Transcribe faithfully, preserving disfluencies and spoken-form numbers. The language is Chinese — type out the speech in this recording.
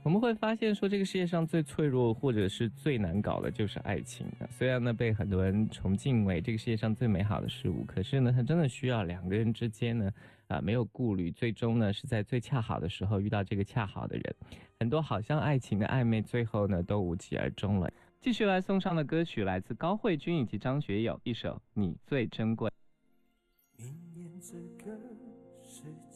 我们会发现说，这个世界上最脆弱或者是最难搞的就是爱情。虽然呢被很多人崇敬为这个世界上最美好的事物，可是呢它真的需要两个人之间呢啊、呃、没有顾虑，最终呢是在最恰好的时候遇到这个恰好的人。很多好像爱情的暧昧，最后呢都无疾而终了。继续来送上的歌曲来自高慧君以及张学友，一首《你最珍贵》。 明年这个世